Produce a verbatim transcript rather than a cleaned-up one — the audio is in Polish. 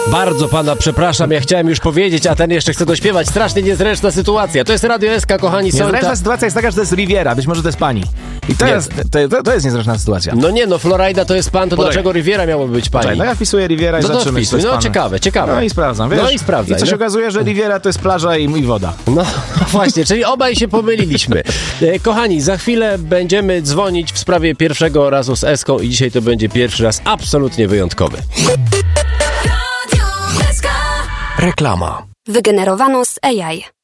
Bardzo pana przepraszam, ja chciałem już powiedzieć, a ten jeszcze chce dośpiewać. Strasznie niezręczna sytuacja. To jest Radio S K, kochani, są Niezręczna ta... sytuacja jest taka, że to jest Riviera, być może to jest pani. I to, Nie. jest, to, to, to jest niezręczna sytuacja. No nie, no Florida to jest pan, to Podaj. dlaczego Riviera miałoby być pani? Czekaj, no ja wpisuję Riviera i No to zobaczymy, wpisuj, co no jest ciekawe, ciekawe. No i sprawdzam, wiesz? No i sprawdzaj, I co się no. okazuje, że Riviera to jest plaża i, i woda. No właśnie, czyli obaj się pomyliliśmy. E, Kochani, za chwilę będziemy dzwonić w sprawie pierwszego razu z Eską i dzisiaj to będzie pierwszy raz absolutnie wyjątkowy. Reklama. Wygenerowano z A I.